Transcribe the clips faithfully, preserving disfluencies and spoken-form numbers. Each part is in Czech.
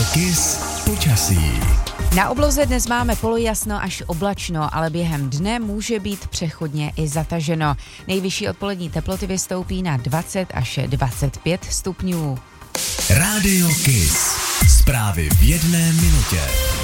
Kiss počasí. Na obloze dnes máme polojasno až oblačno, ale během dne může být přechodně i zataženo. Nejvyšší odpolední teploty vystoupí na dvacet až dvacet pět stupňů. Rádio Kiss. Zprávy v jedné minutě.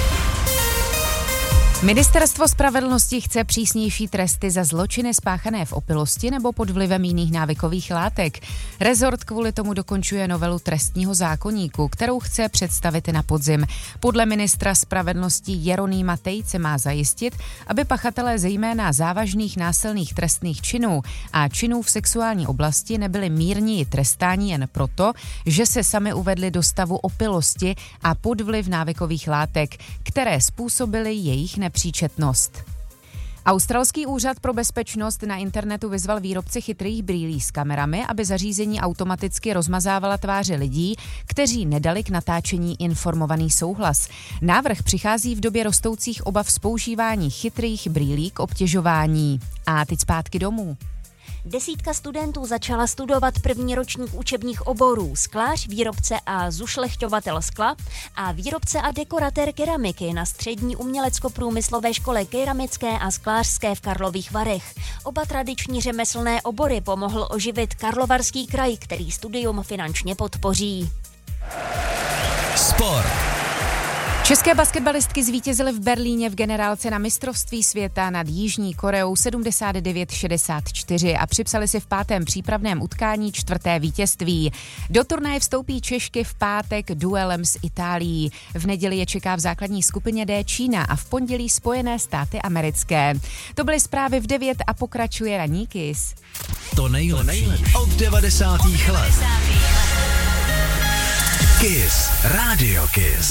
Ministerstvo spravedlnosti chce přísnější tresty za zločiny spáchané v opilosti nebo pod vlivem jiných návykových látek. Rezort kvůli tomu dokončuje novelu trestního zákoníku, kterou chce představit na podzim. Podle ministra spravedlnosti Jeronýma Tejce má zajistit, aby pachatelé zejména závažných násilných trestných činů a činů v sexuální oblasti nebyli mírněji trestáni jen proto, že se sami uvedli do stavu opilosti a pod vliv návykových látek, které způsobily jejich nepříčetnost. Australský úřad pro bezpečnost na internetu vyzval výrobce chytrých brýlí s kamerami, aby zařízení automaticky rozmazávala tváře lidí, kteří nedali k natáčení informovaný souhlas. Návrh přichází v době rostoucích obav z používání chytrých brýlí k obtěžování. A teď zpátky domů. Desítka studentů začala studovat první ročník učebních oborů sklář, výrobce a zušlechťovatel skla a výrobce a dekoratér keramiky na střední umělecko-průmyslové škole keramické a sklářské v Karlových Varech. Oba tradiční řemeslné obory pomohl oživit Karlovarský kraj, který studium finančně podpoří. Sport. České basketbalistky zvítězily v Berlíně v generálce na mistrovství světa nad Jižní Koreou sedmdesát devět šedesát čtyři a připsali si v pátém přípravném utkání čtvrté vítězství. Do turnaje vstoupí Češky v pátek duelem s Itálií. V neděli je čeká v základní skupině D Čína a v pondělí Spojené státy americké. To byly zprávy v devět a pokračuje ranní Kiss. To nejlepší od devadesátých let. Kiss, Rádio Kiss.